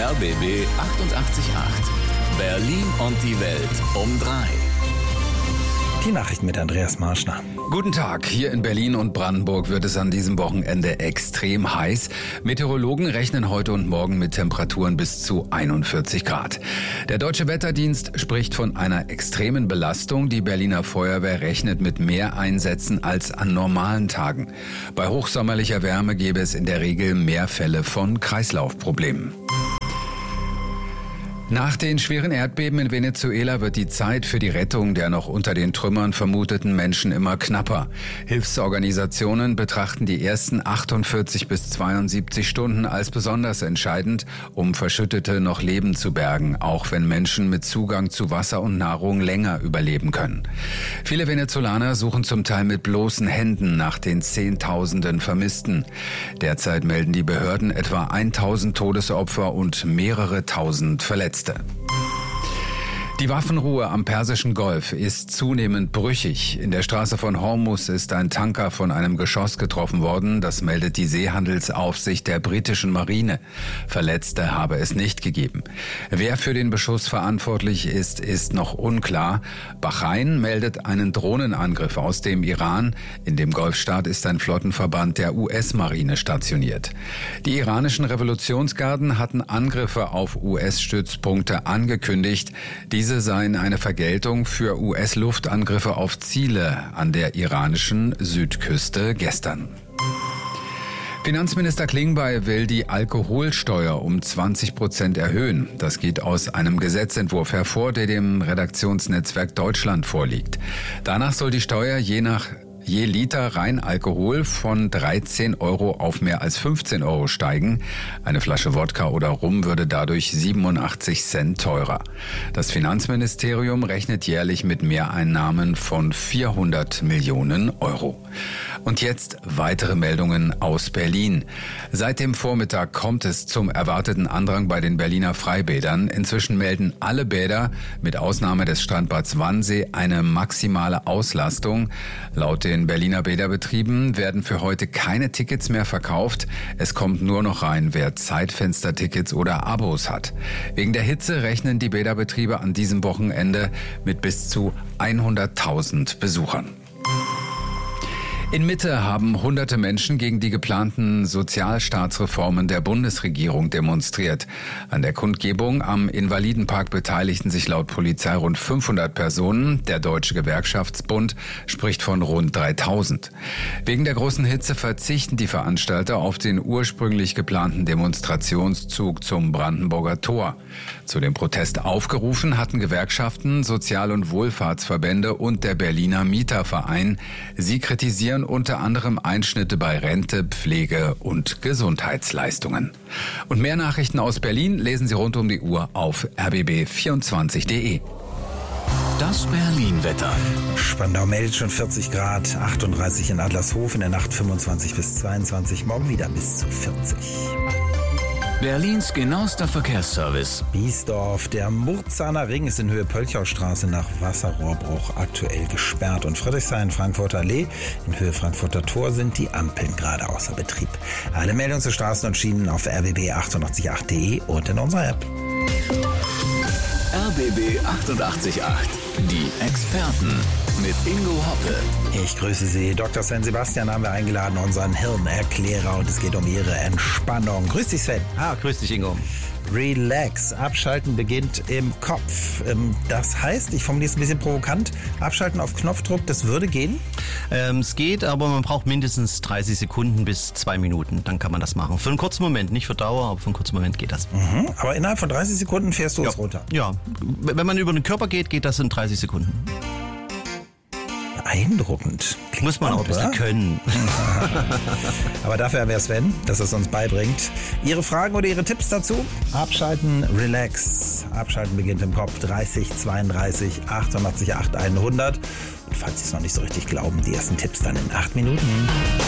RBB 888. Berlin und die Welt um 3. Die Nachrichten mit Andreas Marschner. Guten Tag. Hier in Berlin und Brandenburg wird es an diesem Wochenende extrem heiß. Meteorologen rechnen heute und morgen mit Temperaturen bis zu 41 Grad. Der Deutsche Wetterdienst spricht von einer extremen Belastung. Die Berliner Feuerwehr rechnet mit mehr Einsätzen als an normalen Tagen. Bei hochsommerlicher Wärme gäbe es in der Regel mehr Fälle von Kreislaufproblemen. Nach den schweren Erdbeben in Venezuela wird die Zeit für die Rettung der noch unter den Trümmern vermuteten Menschen immer knapper. Hilfsorganisationen betrachten die ersten 48 bis 72 Stunden als besonders entscheidend, um Verschüttete noch lebend zu bergen, auch wenn Menschen mit Zugang zu Wasser und Nahrung länger überleben können. Viele Venezolaner suchen zum Teil mit bloßen Händen nach den Zehntausenden Vermissten. Derzeit melden die Behörden etwa 1000 Todesopfer und mehrere tausend Verletzte. Die Waffenruhe am Persischen Golf ist zunehmend brüchig. In der Straße von Hormuz ist ein Tanker von einem Geschoss getroffen worden. Das meldet die Seehandelsaufsicht der britischen Marine. Verletzte habe es nicht gegeben. Wer für den Beschuss verantwortlich ist, ist noch unklar. Bahrain meldet einen Drohnenangriff aus dem Iran. In dem Golfstaat ist ein Flottenverband der US-Marine stationiert. Die iranischen Revolutionsgarden hatten Angriffe auf US-Stützpunkte angekündigt. Diese seien eine Vergeltung für US-Luftangriffe auf Ziele an der iranischen Südküste gestern. Finanzminister Klingbeil will die Alkoholsteuer um 20% erhöhen. Das geht aus einem Gesetzentwurf hervor, der dem Redaktionsnetzwerk Deutschland vorliegt. Danach soll die Steuer je Liter Reinalkohol von 13 Euro auf mehr als 15 Euro steigen. Eine Flasche Wodka oder Rum würde dadurch 87 Cent teurer. Das Finanzministerium rechnet jährlich mit Mehreinnahmen von 400 Millionen Euro. Und jetzt weitere Meldungen aus Berlin. Seit dem Vormittag kommt es zum erwarteten Andrang bei den Berliner Freibädern. Inzwischen melden alle Bäder, mit Ausnahme des Strandbads Wannsee, eine maximale Auslastung. Laut den Berliner Bäderbetrieben werden für heute keine Tickets mehr verkauft. Es kommt nur noch rein, wer Zeitfenstertickets oder Abos hat. Wegen der Hitze rechnen die Bäderbetriebe an diesem Wochenende mit bis zu 100.000 Besuchern. In Mitte haben hunderte Menschen gegen die geplanten Sozialstaatsreformen der Bundesregierung demonstriert. An der Kundgebung am Invalidenpark beteiligten sich laut Polizei rund 500 Personen. Der Deutsche Gewerkschaftsbund spricht von rund 3000. Wegen der großen Hitze verzichten die Veranstalter auf den ursprünglich geplanten Demonstrationszug zum Brandenburger Tor. Zu dem Protest aufgerufen hatten Gewerkschaften, Sozial- und Wohlfahrtsverbände und der Berliner Mieterverein. Sie kritisieren unter anderem Einschnitte bei Rente, Pflege und Gesundheitsleistungen. Und mehr Nachrichten aus Berlin lesen Sie rund um die Uhr auf rbb24.de. Das Berlin-Wetter. Spandau meldet schon 40 Grad, 38 in Adlershof, in der Nacht 25 bis 22, morgen wieder bis zu 40. Berlins genauester Verkehrsservice. Biesdorf, der Murzahner Ring ist in Höhe Pölchaustraße nach Wasserrohrbruch aktuell gesperrt. Und Friedrichshain, Frankfurter Allee in Höhe Frankfurter Tor sind die Ampeln gerade außer Betrieb. Alle Meldungen zu Straßen und Schienen auf rbb888.de und in unserer App. RBB 888. Die Experten mit Ingo Hoppe. Ich grüße Sie. Dr. Sven Sebastian haben wir eingeladen, unseren Hirnerklärer, und es geht um Ihre Entspannung. Grüß dich, Sven. Grüß dich, Ingo. Relax. Abschalten beginnt im Kopf. Das heißt, ich formuliere es ein bisschen provokant, abschalten auf Knopfdruck, das würde gehen? Es geht, aber man braucht mindestens 30 Sekunden bis 2 Minuten. Dann kann man das machen. Für einen kurzen Moment, nicht für Dauer, aber für einen kurzen Moment geht das. Mhm. Aber innerhalb von 30 Sekunden fährst du es runter? Ja, wenn man über den Körper geht, geht das in 30 Sekunden. Beeindruckend. Muss man auch ein bisschen können. Aber dafür wäre Sven, dass er es uns beibringt. Ihre Fragen oder Ihre Tipps dazu? Abschalten, relax. Abschalten beginnt im Kopf. 30 32 88 8 100. Und falls Sie es noch nicht so richtig glauben, die ersten Tipps dann in 8 Minuten.